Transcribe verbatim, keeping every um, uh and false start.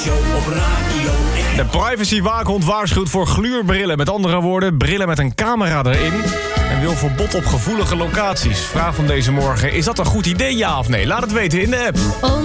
ochtendshow op Radio één. De privacywaakhond waarschuwt voor gluurbrillen. Met andere woorden, brillen met een camera erin. En wil verbod op gevoelige locaties. Vraag van deze morgen, is dat een goed idee, ja of nee? Laat het weten in de app. Oh